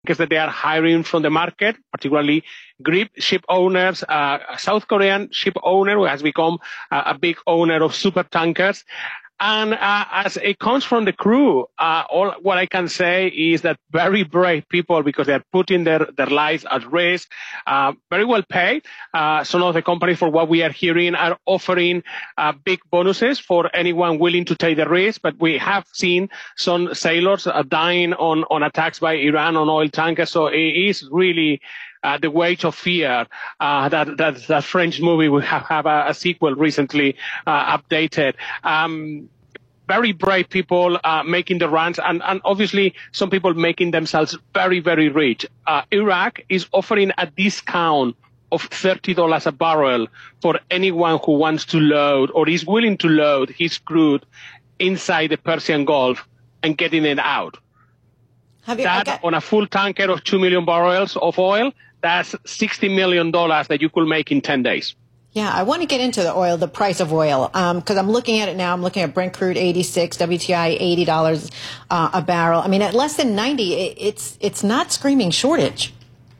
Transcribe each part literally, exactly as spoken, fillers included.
tankers that they are hiring from the market, particularly Greek ship owners, uh, a South Korean ship owner who has become uh, a big owner of super tankers. And uh, as it comes from the crew, uh, all what I can say is that very brave people, because they're putting their, their lives at risk, uh, very well paid. Uh, some of the companies, for what we are hearing, are offering uh, big bonuses for anyone willing to take the risk. But we have seen some sailors uh, dying on, on attacks by Iran on oil tankers. So it is really Uh, the Weight of Fear, uh, that, that, that French movie will have, have a, a sequel recently, uh, updated. Um, very brave people, uh, making the runs, and, and obviously some people making themselves very, very rich. Uh, Iraq is offering a discount of thirty dollars a barrel for anyone who wants to load or is willing to load his crude inside the Persian Gulf and getting it out. Have you, that okay. on a full tanker of two million barrels of oil, that's sixty million dollars that you could make in ten days. Yeah, I want to get into the oil, the price of oil, because um, I'm looking at it now. I'm looking at Brent crude eighty-six, W T I eighty dollars uh, a barrel. I mean, at less than ninety, it, it's it's not screaming shortage.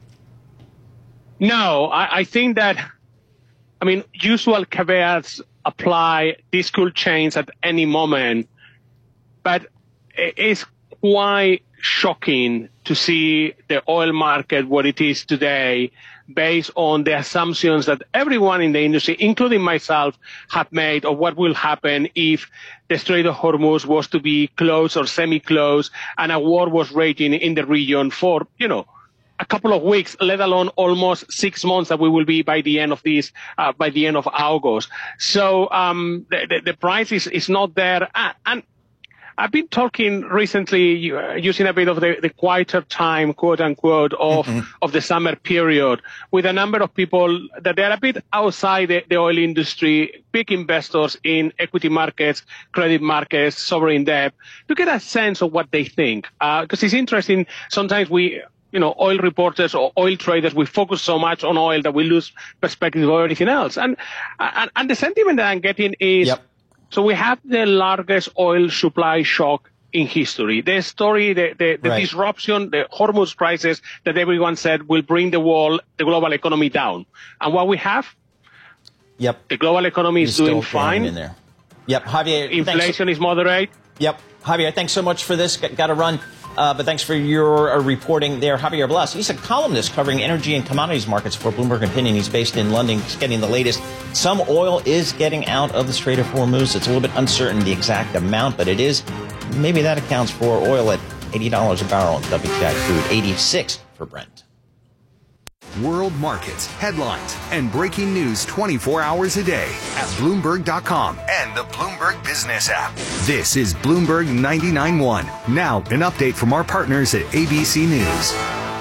No, I, I think that, I mean, usual caveats apply. This could change at any moment, but it is quite shocking to see the oil market what it is today, based on the assumptions that everyone in the industry, including myself, have made of what will happen if the Strait of Hormuz was to be closed or semi-closed and a war was raging in the region for, you know, a couple of weeks, let alone almost six months that we will be by the end of this, uh, by the end of August. So um, the, the, the price is, is not there. Uh, and I've been talking recently, uh, using a bit of the, the quieter time, quote unquote, of, mm-hmm. of the summer period, with a number of people that they're a bit outside the, the oil industry, big investors in equity markets, credit markets, sovereign debt, to get a sense of what they think. Because uh, it's interesting, sometimes we, you know, oil reporters or oil traders, we focus so much on oil that we lose perspective of everything else. And, and, and the sentiment that I'm getting is, yep. So we have the largest oil supply shock in history. The story, the, the, the right. disruption, the Hormuz crisis that everyone said will bring the world, the global economy down. And what we have? Yep. The global economy You're is doing fine. In there. Yep. Javier. Inflation is moderate. Yep. Javier, thanks so much for this. Got, got to run. Uh, but thanks for your uh, reporting there. Javier Blas, he's a columnist covering energy and commodities markets for Bloomberg Opinion. He's based in London. He's getting the latest. Some oil is getting out of the Strait of Hormuz. It's a little bit uncertain the exact amount, but it is. Maybe that accounts for oil at eighty dollars a barrel and W T I crude, eighty-six for Brent. World markets, headlines, and breaking news twenty-four hours a day at Bloomberg dot com and the Bloomberg Business app. This is Bloomberg ninety-nine point one. Now, an update from our partners at A B C News.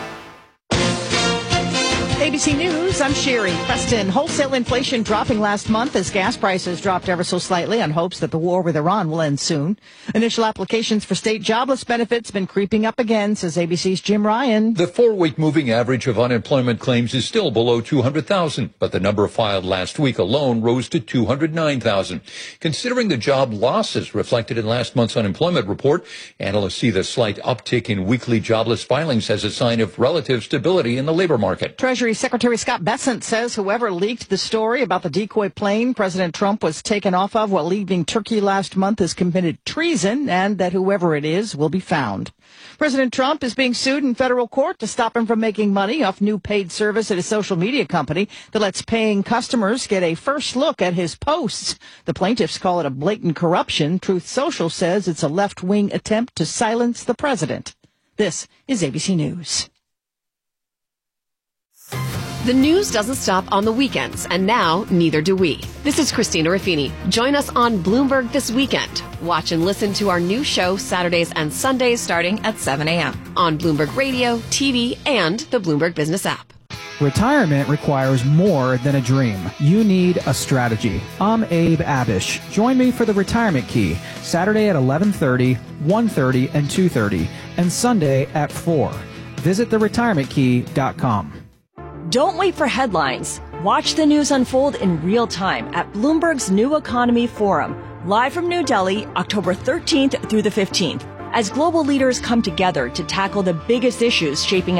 A B C News, I'm Sherry Preston. Wholesale inflation dropping last month as gas prices dropped ever so slightly on hopes that the war with Iran will end soon. Initial applications for state jobless benefits been creeping up again, says A B C's Jim Ryan. The four-week moving average of unemployment claims is still below two hundred thousand, but the number filed last week alone rose to two hundred nine thousand. Considering the job losses reflected in last month's unemployment report, analysts see the slight uptick in weekly jobless filings as a sign of relative stability in the labor market. Treasury Secretary Scott Bessent says whoever leaked the story about the decoy plane President Trump was taken off of while leaving Turkey last month has committed treason, and that whoever it is will be found. President Trump is being sued in federal court to stop him from making money off new paid service at his social media company that lets paying customers get a first look at his posts. The plaintiffs call it a blatant corruption. Truth Social says it's a left-wing attempt to silence the president. This is A B C News. The news doesn't stop on the weekends, and now neither do we. This is Christina Raffini. Join us on Bloomberg This Weekend. Watch and listen to our new show Saturdays and Sundays starting at seven a.m. on Bloomberg Radio, T V, and the Bloomberg Business app. Retirement requires more than a dream. You need a strategy. I'm Abe Abish. Join me for the Retirement Key, Saturday at eleven thirty, one thirty, and two thirty, and Sunday at four. Visit the retirement key dot com. Don't wait for headlines. Watch the news unfold in real time at Bloomberg's New Economy Forum, live from New Delhi, October thirteenth through the fifteenth. as global leaders come together to tackle the biggest issues shaping